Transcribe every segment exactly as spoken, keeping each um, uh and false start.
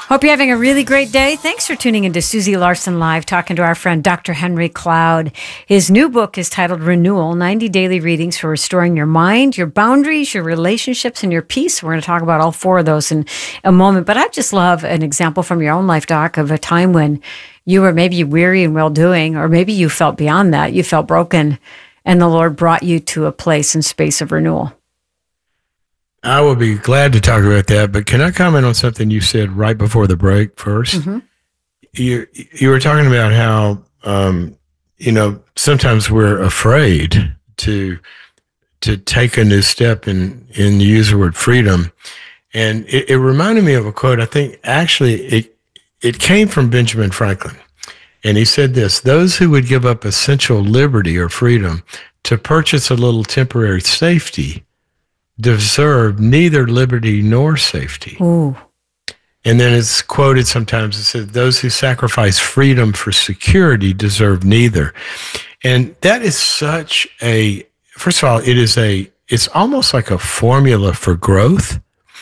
Hope you're having a really great day. Thanks for tuning into Susie Larson Live, talking to our friend Doctor Henry Cloud. His new book is titled Renewal, ninety Daily Readings for Restoring Your Mind, Your Boundaries, Your Relationships, and Your Peace. We're going to talk about all four of those in a moment. But I just love an example from your own life, Doc, of a time when you were maybe weary and well-doing, or maybe you felt beyond that. You felt broken, and the Lord brought you to a place and space of renewal. I will be glad to talk about that, but can I comment on something you said right before the break first? Mm-hmm. You you were talking about how, um, you know, sometimes we're afraid to to take a new step and, and use the word freedom. And it, it reminded me of a quote. I think actually it it came from Benjamin Franklin. And he said this: those who would give up essential liberty or freedom to purchase a little temporary safety deserve neither liberty nor safety. Ooh. And then it's quoted sometimes, it says, those who sacrifice freedom for security deserve neither. And that is such a, first of all, it is a, it's almost like a formula for growth,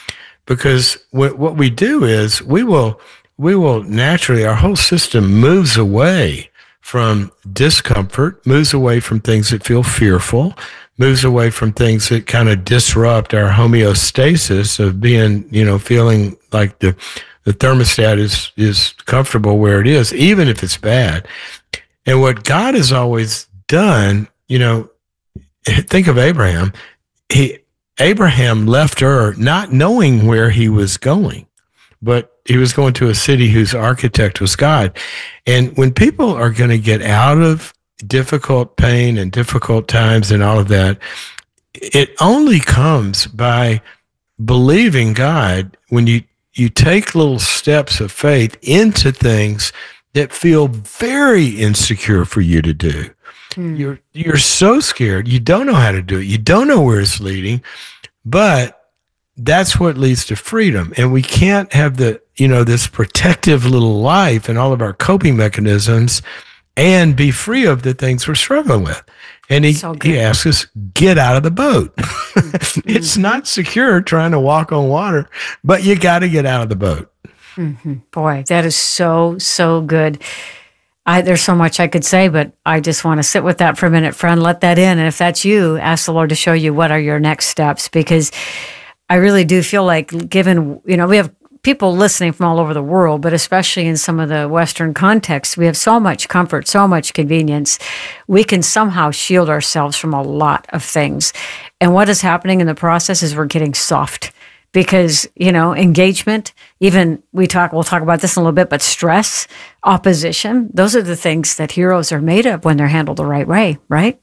because what, what we do is we will, we will naturally, our whole system moves away from discomfort, moves away from things that feel fearful, moves away from things that kind of disrupt our homeostasis of being, you know, feeling like the the thermostat is is comfortable where it is, even if it's bad. And what God has always done, you know, think of Abraham. He Abraham left Ur not knowing where he was going, but he was going to a city whose architect was God. And when people are going to get out of difficult pain and difficult times and all of that, it only comes by believing God when you, you take little steps of faith into things that feel very insecure for you to do. Hmm. You're, you're so scared. You don't know how to do it. You don't know where it's leading, but that's what leads to freedom. And we can't have the, you know, this protective little life and all of our coping mechanisms and be free of the things we're struggling with. And he, so he asks us, get out of the boat. Mm-hmm. It's not secure trying to walk on water, but you got to get out of the boat. Mm-hmm. Boy, that is so, so good. I, there's so much I could say, but I just want to sit with that for a minute, friend. Let that in. And if that's you, ask the Lord to show you what are your next steps, because I really do feel like, given, you know, we have people listening from all over the world, but especially in some of the Western contexts, we have so much comfort, so much convenience. We can somehow shield ourselves from a lot of things. And what is happening in the process is we're getting soft, because, you know, engagement, even we talk, we'll talk about this in a little bit, but stress, opposition, those are the things that heroes are made of when they're handled the right way, right?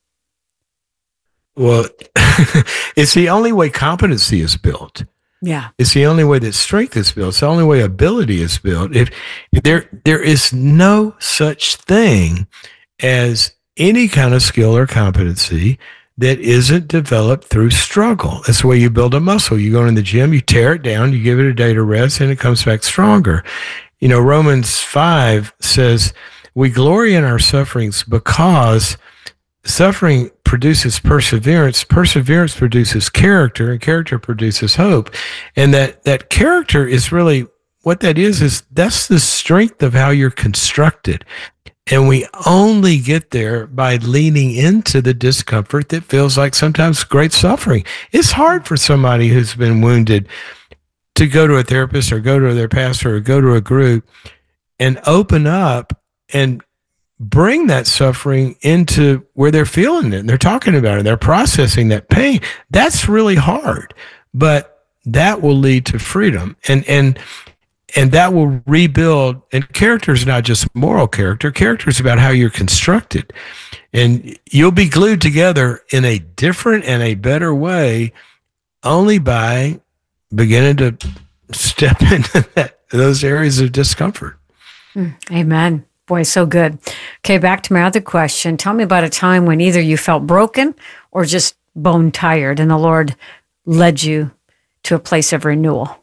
Well, it's the only way competency is built. Yeah. It's the only way that strength is built. It's the only way ability is built. If, if there there is no such thing as any kind of skill or competency that isn't developed through struggle. That's the way you build a muscle. You go in the gym, you tear it down, you give it a day to rest, and it comes back stronger. You know, Romans five says, we glory in our sufferings because suffering produces perseverance, perseverance produces character, and character produces hope. And that, that character is really, what that is, is that's the strength of how you're constructed. And we only get there by leaning into the discomfort that feels like sometimes great suffering. It's hard for somebody who's been wounded to go to a therapist or go to their pastor or go to a group and open up and bring that suffering into where they're feeling it and they're talking about it, they're processing that pain. That's really hard, but that will lead to freedom. And, and, and that will rebuild. And character is not just moral character. Character is about how you're constructed. And you'll be glued together in a different and a better way only by beginning to step into that, those areas of discomfort. Mm, amen. Boy, so good. Okay, back to my other question. Tell me about a time when either you felt broken or just bone tired and the Lord led you to a place of renewal.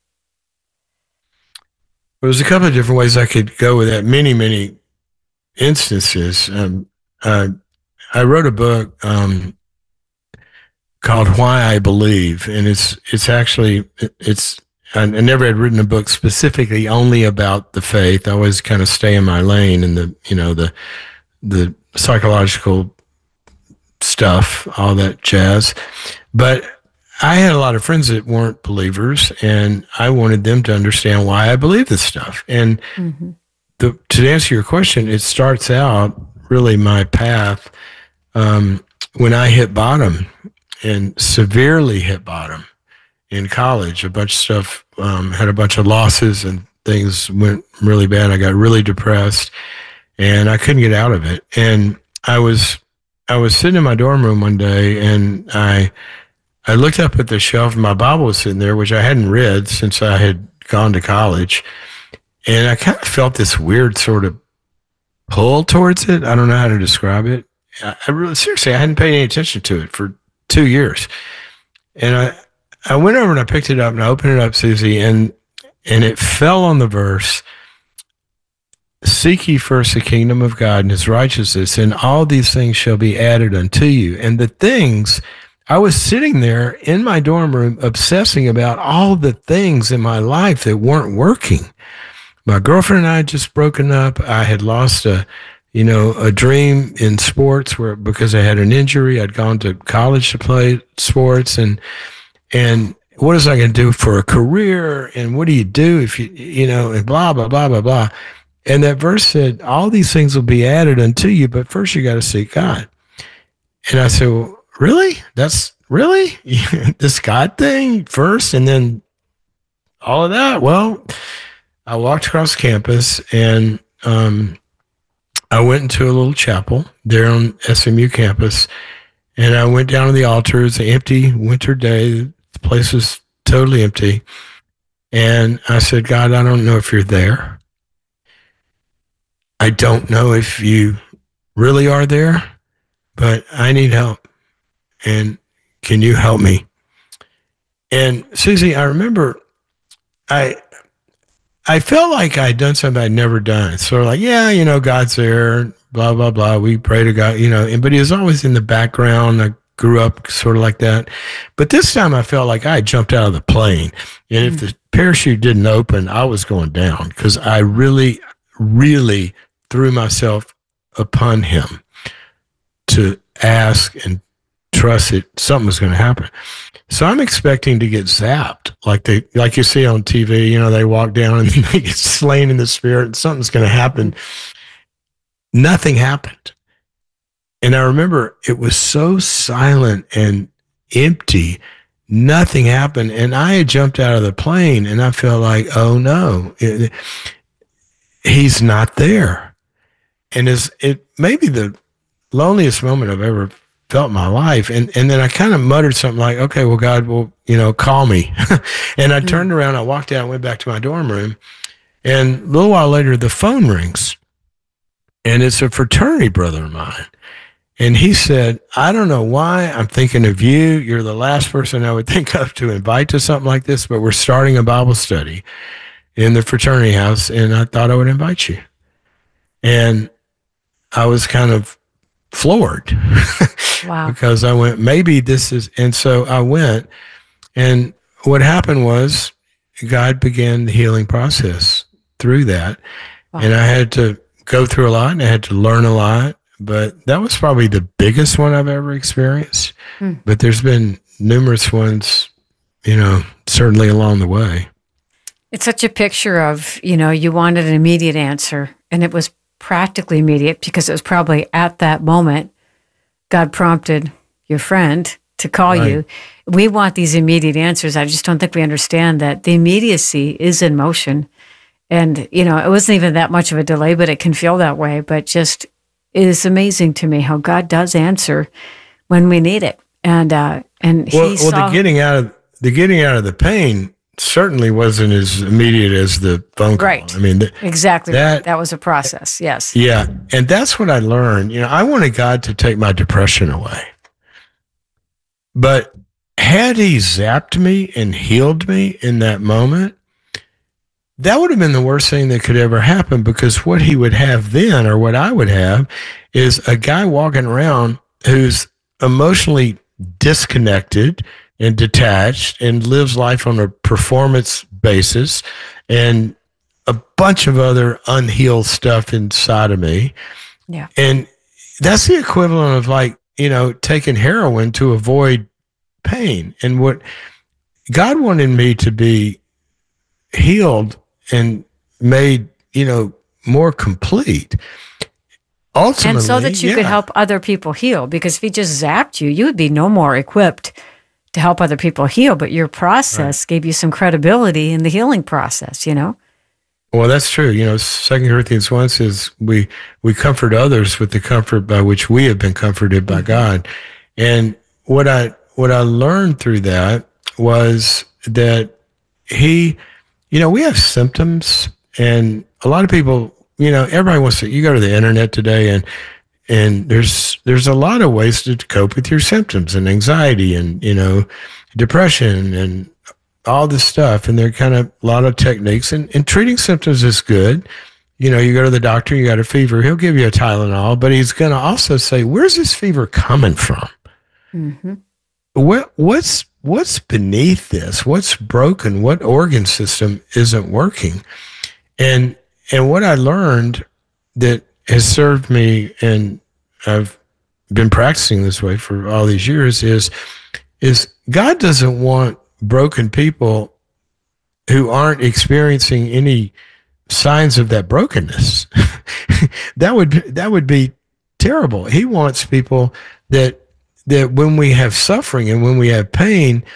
There's a couple of different ways I could go with that. Many, many instances. Um, uh, I wrote a book um, called Why I Believe, and it's it's actually it's I, I never had written a book specifically only about the faith. I always kind of stay in my lane and the, you know, the, the psychological stuff, all that jazz. But I had a lot of friends that weren't believers, and I wanted them to understand why I believe this stuff. And mm-hmm. the, to answer your question, it starts out really my path um, when I hit bottom and severely hit bottom in college. A bunch of stuff, um, had a bunch of losses and things went really bad. I got really depressed and I couldn't get out of it. And I was, I was sitting in my dorm room one day and I, I looked up at the shelf and my Bible was sitting there, which I hadn't read since I had gone to college. And I kind of felt this weird sort of pull towards it. I don't know how to describe it. I, I really, seriously, I hadn't paid any attention to it for two years. And I, I went over and I picked it up and I opened it up, Susie, and, and it fell on the verse, seek ye first the kingdom of God and his righteousness, and all these things shall be added unto you. And the things, I was sitting there in my dorm room obsessing about all the things in my life that weren't working. My girlfriend and I had just broken up. I had lost a, you know, a dream in sports where, because I had an injury, I'd gone to college to play sports, and, and what is I going to do for a career? And what do you do if you, you know, and blah, blah, blah, blah, blah. And that verse said, all these things will be added unto you, but first you got to seek God. And I said, well, really? That's really this God thing first, and then all of that? Well, I walked across campus and um, I went into a little chapel there on S M U campus, and I went down to the altar. It was an empty winter day. The place was totally empty. And I said, God, I don't know if you're there. I don't know if you really are there, but I need help. And can you help me? And Susie, I remember I I felt like I'd done something I'd never done. It's sort of like, yeah, you know, God's there, blah, blah, blah. We pray to God, you know, and, but he was always in the background. I grew up sort of like that. But this time I felt like I jumped out of the plane. And mm-hmm. if the parachute didn't open, I was going down because I really, really threw myself upon him to ask and trust that something was going to happen. So I'm expecting to get zapped, like they, like you see on T V. You know, they walk down and they get slain in the spirit, and something's going to happen. Nothing happened, and I remember it was so silent and empty. Nothing happened, and I had jumped out of the plane, and I felt like, oh no, it, he's not there. And it's, it may be the loneliest moment I've ever felt in my life. And, and then I kind of muttered something like, okay, well, God will, you know, call me. And I mm-hmm. turned around, I walked out and went back to my dorm room. And a little while later, the phone rings. And it's a fraternity brother of mine. And he said, I don't know why I'm thinking of you. You're the last person I would think of to invite to something like this, but we're starting a Bible study in the fraternity house, and I thought I would invite you. And I was kind of floored. Wow. Because I went, maybe this is, and so I went, and what happened was God began the healing process through that. Wow. And I had to go through a lot, and I had to learn a lot, but that was probably the biggest one I've ever experienced. Hmm. But there's been numerous ones, you know, certainly along the way. It's such a picture of, you know, you wanted an immediate answer, and it was practically immediate because it was probably at that moment God prompted your friend to call right. you. We want these immediate answers. I just don't think we understand that the immediacy is in motion. And, you know, it wasn't even that much of a delay, but it can feel that way. But just, it is amazing to me how God does answer when we need it. And, uh, and well, he well, saw- the getting out of, the getting out of the pain certainly wasn't as immediate as the phone call. Right. I mean, th- exactly. That, right. That was a process. Yes. Yeah. And that's what I learned. You know, I wanted God to take my depression away. But had he zapped me and healed me in that moment, that would have been the worst thing that could ever happen, because what he would have then, or what I would have, is a guy walking around who's emotionally disconnected and detached and lives life on a performance basis and a bunch of other unhealed stuff inside of me. Yeah. And that's the equivalent of like, you know, taking heroin to avoid pain. And what God wanted me to be healed and made, you know, more complete. Ultimately, and so that you yeah. could help other people heal, because if he just zapped you, you would be no more equipped to help other people heal. But your process right. gave you some credibility in the healing process, you know? Well, that's true. You know, Second Corinthians one says we, we comfort others with the comfort by which we have been comforted by mm-hmm. God. And what I, what I learned through that was that he, you know, we have symptoms, and a lot of people, you know, everybody wants to, you go to the internet today and, and there's, there's a lot of ways to cope with your symptoms and anxiety and, you know, depression and all this stuff. And there are kind of a lot of techniques, and, and treating symptoms is good. You know, you go to the doctor, you got a fever, he'll give you a Tylenol, but he's going to also say, where's this fever coming from? Mm-hmm. What, what's, what's beneath this? What's broken? What organ system isn't working? And, and what I learned that has served me, and I've been practicing this way for all these years, is, is God doesn't want broken people who aren't experiencing any signs of that brokenness. that would, that would be terrible. He wants people that, that when we have suffering and when we have pain,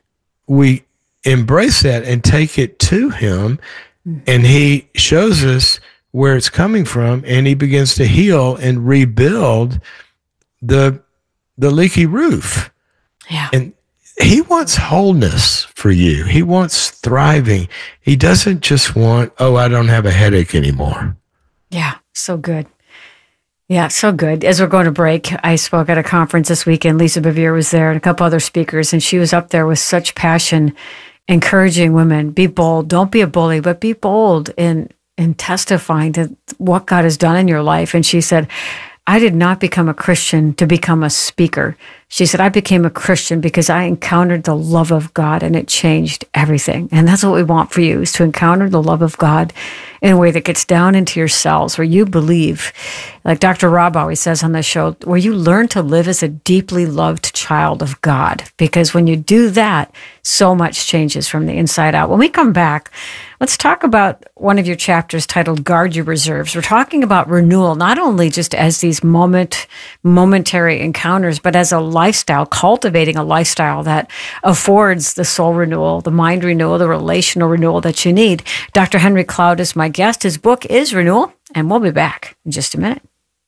we embrace that and take it to him. Mm-hmm. And he shows us where it's coming from, and he begins to heal and rebuild the, the leaky roof. Yeah. And he wants wholeness for you. He wants thriving. He doesn't just want, oh, I don't have a headache anymore. Yeah, so good. Yeah, so good. As we're going to break, I spoke at a conference this weekend. Lisa Bevere was there and a couple other speakers, and she was up there with such passion, encouraging women, be bold. Don't be a bully, but be bold in, in testifying to what God has done in your life. And she said, I did not become a Christian to become a speaker. She said, I became a Christian because I encountered the love of God, and it changed everything. And that's what we want for you, is to encounter the love of God in a way that gets down into your cells, where you believe, like Doctor Rob always says on the show, where you learn to live as a deeply loved child of God. Because when you do that, so much changes from the inside out. When we come back, let's talk about one of your chapters titled Guard Your Reserves. We're talking about renewal, not only just as these moment, momentary encounters, but as a lifestyle, cultivating a lifestyle that affords the soul renewal, the mind renewal, the relational renewal that you need. Doctor Henry Cloud is my guest. His book is Renewal, and we'll be back in just a minute.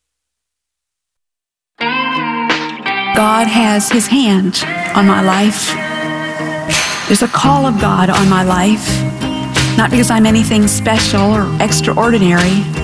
God has his hand on my life. There's a call of God on my life. Not because I'm anything special or extraordinary,